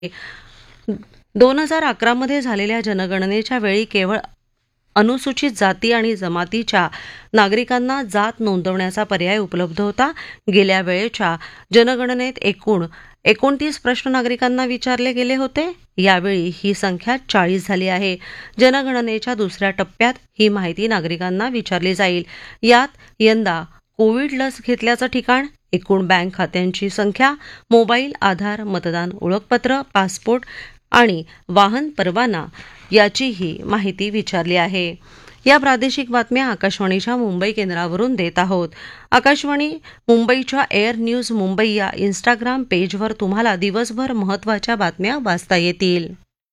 2011 मध्ये झालेल्या जनगणनेच्या वेळी केवळ अनुसूचित जाती आणि जमातीच्या नागरिकांना जात नोंदवण्याचा पर्याय उपलब्ध होता. गेल्या वेळेच्या जनगणनेत एकूण 29 प्रश्न नागरिकांना विचारले गेले होते. यावेळी ही संख्या 40 झाली आहे. जनगणनेच्या दुसऱ्या टप्प्यात ही माहिती नागरिकांना विचारली जाईल. यात यंदा कोविड लस घेतल्याचं ठिकाण, एकूण बँक खात्यांची संख्या, मोबाईल, आधार, मतदान ओळखपत्र, पासपोर्ट आणि वाहन परवाना याचीही माहिती विचारली आहे. या प्रादेशिक बातम्या आकाशवाणीच्या मुंबई केंद्रावरून देत आहोत. आकाशवाणी मुंबईच्या एअर न्यूज मुंबई या इंस्टाग्राम पेजवर तुम्हाला दिवसभर महत्त्वाच्या बातम्या वाचता येतील.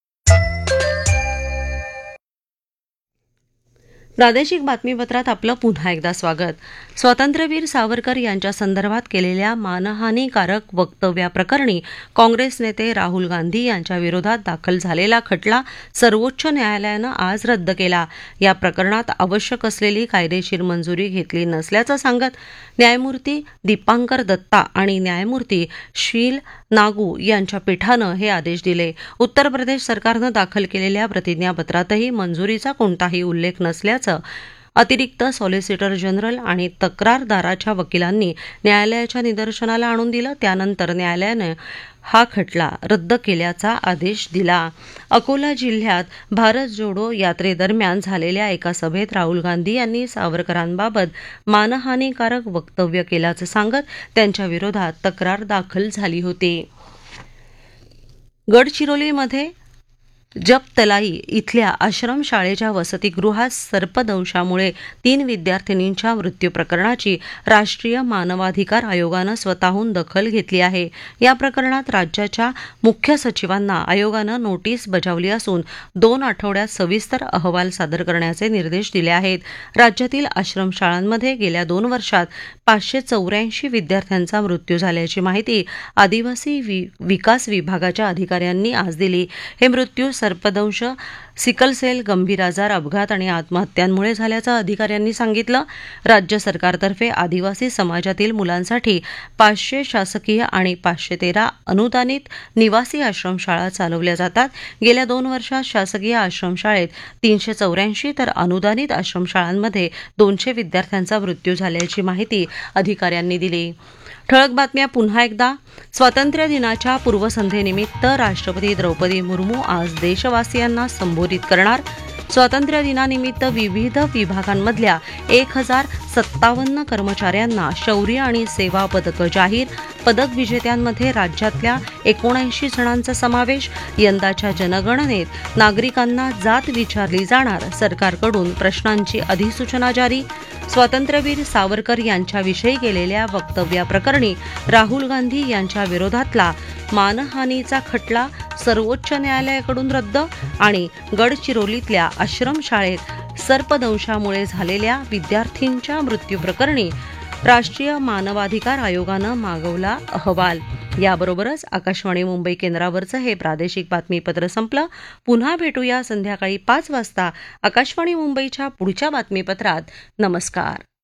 प्रादेशिक बातमीपत्रात आपलं पुन्हा एकदा स्वागत. स्वातंत्र्यवीर सावरकर यांच्या संदर्भात केलेल्या मानहानीकारक वक्तव्याप्रकरणी काँग्रेस नेते राहुल गांधी यांच्या विरोधात दाखल झालेला खटला सर्वोच्च न्यायालयानं आज रद्द केला. या प्रकरणात आवश्यक असलेली कायदेशीर मंजुरी घेतली नसल्याचं सांगत न्यायमूर्ती दीपांकर दत्ता आणि न्यायमूर्ती शील नागू यांच्या पीठानं हे आदेश दिले. उत्तर प्रदेश सरकारनं दाखल केलेल्या प्रतिज्ञापत्रातही मंजुरीचा कोणताही उल्लेख नसल्याचं अतिरिक्त सॉलिसिटर जनरल आणि तक्रारदाराच्या वकिलांनी न्यायालयाच्या निदर्शनाला आणून दिलं. त्यानंतर न्यायालयानं हा खटला रद्द केल्याचा आदेश दिला. अकोला जिल्ह्यात भारत जोडो यात्रेदरम्यान झालेल्या एका सभेत राहुल गांधी यांनी सावरकरांबाबत मानहानीकारक वक्तव्य केल्याचं सांगत त्यांच्या विरोधात तक्रार दाखल झाली होती. गडचिरोलीमध्ये जपतलाई इथल्या आश्रमशाळेच्या वसतिगृहात सर्पदंशामुळे 3 विद्यार्थिनींच्या मृत्यू प्रकरणाची राष्ट्रीय मानवाधिकार आयोगानं स्वतःहून दखल घेतली आहे. या प्रकरणात राज्याच्या मुख्य सचिवांना आयोगानं नोटीस बजावली असून 2 आठवड्यात सविस्तर अहवाल सादर करण्याचे निर्देश दिले आहेत. राज्यातील आश्रमशाळांमध्ये गेल्या 2 वर्षात 584 विद्यार्थ्यांचा मृत्यू झाल्याची माहिती आदिवासी विकास विभागाच्या अधिकाऱ्यांनी आज दिली. हे मृत्यू सर्पदंश, सिकलसेल, गंभीर आजार, अपघात आणि आत्महत्यांमुळे झाल्याचं अधिकाऱ्यांनी सांगितलं. राज्य सरकारतर्फे आदिवासी समाजातील मुलांसाठी 500 शासकीय आणि 513 अनुदानित निवासी आश्रमशाळा चालवल्या जातात. गेल्या 2 वर्षात शासकीय आश्रमशाळेत 384 तर अनुदानित आश्रमशाळांमध्ये 200 विद्यार्थ्यांचा मृत्यू झाल्याची माहिती अधिकाऱ्यांनी दिली. ठळक बातम्या पुन्हा एकदा. स्वातंत्र्य दिनाच्या पूर्वसंध्येनिमित्त राष्ट्रपती द्रौपदी मुर्मू आज देशवासियांना संबोधित करणार. स्वातंत्र्य दिनानिमित्त विविध विभागांमधल्या 1057 कर्मचाऱ्यांना शौर्य आणि सेवा पदकं जाहीर. पदक विजेत्यांमध्ये राज्यातल्या 79 जणांचा समावेश. यंदाच्या जनगणनेत नागरिकांना जात विचारली जाणार, सरकारकडून प्रश्नांची अधिसूचना जारी. स्वातंत्र्यवीर सावरकर यांच्याविषयी केलेल्या वक्तव्याप्रकरणी राहुल गांधी यांच्या विरोधातला मानहानीचा खटला सर्वोच्च न्यायालयाकडून रद्द. आणि गडचिरोलीतल्या आश्रमशाळेत सर्पदंशामुळे झालेल्या विद्यार्थींच्या मृत्यूप्रकरणी राष्ट्रीय मानवाधिकार आयोगानं मागवला अहवाल. याबरोबरच आकाशवाणी मुंबई केंद्रावरचं हे प्रादेशिक बातमीपत्र संपलं. पुन्हा भेटूया संध्याकाळी 5 वाजता आकाशवाणी मुंबईच्या पुढच्या बातमीपत्रात. नमस्कार.